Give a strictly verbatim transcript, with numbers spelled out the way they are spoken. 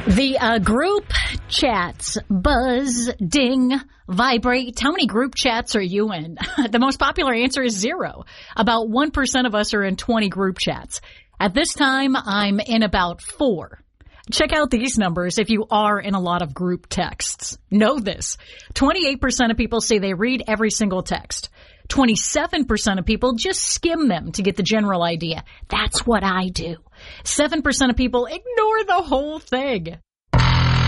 The uh, group chats buzz, ding, vibrate. How many group chats are you in? The most popular answer is zero. About one percent of us are in twenty group chats. At this time, I'm in about four. Check out these numbers if you are in a lot of group texts. Know this. twenty-eight percent of people say they read every single text. twenty-seven percent of people just skim them to get the general idea. That's what I do. seven percent of people ignore the whole thing.